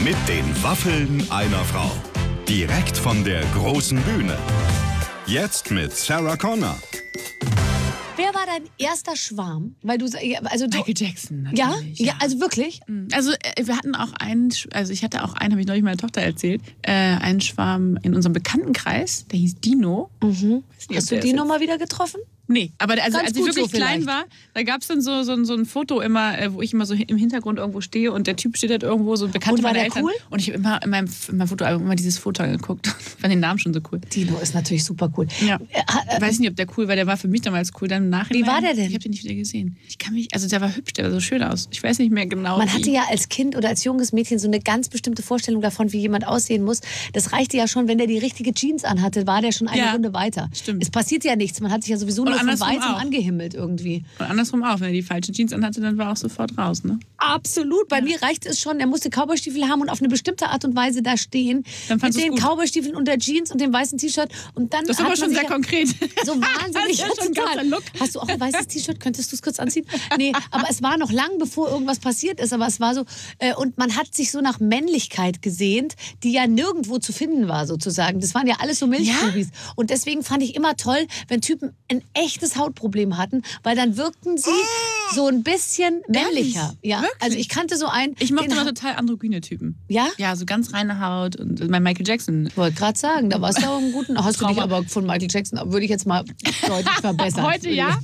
Mit den Waffeln einer Frau. Direkt von der großen Bühne. Jetzt mit Sarah Connor. Wer war dein erster Schwarm? Weil du, also Michael Jackson, natürlich. Ja, also wirklich? Also wir hatten auch einen, ich hatte auch einen, habe ich neulich meiner Tochter erzählt, einen Schwarm in unserem Bekanntenkreis, der hieß Dino. Mhm. Hast du Dino mal wieder getroffen? Nee, aber als ich wirklich so klein war, da gab es dann so ein Foto immer, wo ich immer so im Hintergrund irgendwo stehe und der Typ steht halt irgendwo, so ein Bekannter meiner Eltern. Cool? Und ich habe immer in meinem Fotoalbum immer dieses Foto angeguckt. Ich fand den Namen schon so cool. Dino ist natürlich super cool. Ja. Ich weiß nicht, ob der cool war, der war für mich damals cool. Dann im Nachhinein, wie war der denn? Ich habe den nicht wieder gesehen. Der war hübsch, der sah so schön aus. Ich weiß nicht mehr genau. Man hatte ja als Kind oder als junges Mädchen so eine ganz bestimmte Vorstellung davon, wie jemand aussehen muss. Das reichte ja schon, wenn der die richtige Jeans anhatte, war der schon eine Runde weiter. Stimmt. Es passiert ja nichts. Man hat sich ja sowieso nur von weitem angehimmelt irgendwie. Und andersrum auch, wenn er die falschen Jeans anhatte, dann war er auch sofort raus, ne? Absolut. Bei mir reicht es schon, er musste Cowboystiefel haben und auf eine bestimmte Art und Weise da stehen. Dann mit den Cowboystiefeln und der Jeans und dem weißen T-Shirt. Und dann das ist aber schon sehr konkret. So wahnsinnig. Das ist schon total. Look. Hast du auch ein weißes T-Shirt? Könntest du es kurz anziehen? Nee, aber es war noch lang, bevor irgendwas passiert ist. Aber es war so, und man hat sich so nach Männlichkeit gesehnt, die ja nirgendwo zu finden war, sozusagen. Das waren ja alles so Milchbubis. Ja? Und deswegen fand ich immer toll, wenn Typen ein echtes Hautproblem hatten, weil dann wirkten sie so ein bisschen männlicher. Ja, wirklich? Also ich kannte so einen. Ich mochte immer total androgyne Typen. Ja? Ja, so ganz reine Haut und mein Michael Jackson. Ich wollte gerade sagen, da warst du auch einen guten. Hast du dich aber von Michael Jackson, würde ich jetzt mal deutlich verbessern. Heute ja?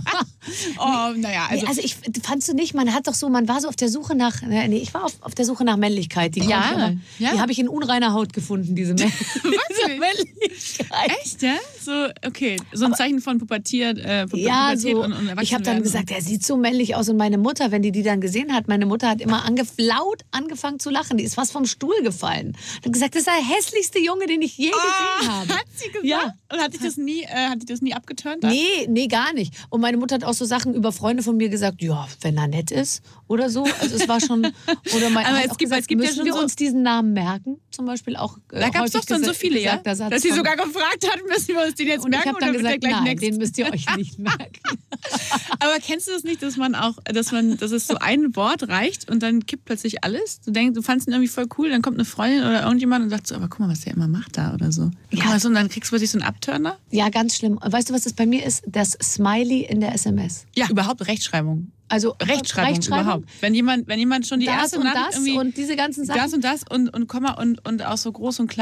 Oh, naja. Also ich fandst du nicht, man war so auf der Suche nach, ich war auf der Suche nach Männlichkeit. Die habe ich in unreiner Haut gefunden, diese Männlichkeit. Echt, ja? So, okay. So ein Zeichen von Pubertät und Erwachsenwerden. Ich habe dann gesagt, er sieht so männlich aus. Und meine Mutter, wenn die dann gesehen hat, meine Mutter hat immer laut angefangen zu lachen. Die ist fast vom Stuhl gefallen. Hat gesagt, das ist der hässlichste Junge, den ich je gesehen habe. Hat sie gesagt? Ja. Und hat dich das nie abgeturnt? Nee, gar nicht. Und meine Mutter hat auch so Sachen über Freunde von mir gesagt, ja, wenn er nett ist oder so. Also es war schon... Aber es gibt müssen ja schon wir uns diesen Namen merken? Zum Beispiel auch da gab es doch dann so viele, ja? Dass sie sogar gefragt hat, müssen wir uns den jetzt merken? Ich habe dann gesagt, nein, den müsst ihr euch nicht merken. Aber kennst du das nicht, dass es so ein Wort reicht und dann kippt plötzlich alles? Du fandst ihn irgendwie voll cool, dann kommt eine Freundin oder irgendjemand und sagt so, aber guck mal, was der immer macht da oder so. Ja. Und dann kriegst du plötzlich so einen Abturner? Ja, ganz schlimm. Weißt du, was das bei mir ist? Das Smiley in der SMS. Ja, überhaupt Rechtschreibung. Also Rechtschreibung überhaupt. Wenn jemand schon die das erste und Nachricht das und diese ganzen Sachen. Das und Komma und auch so groß und klein.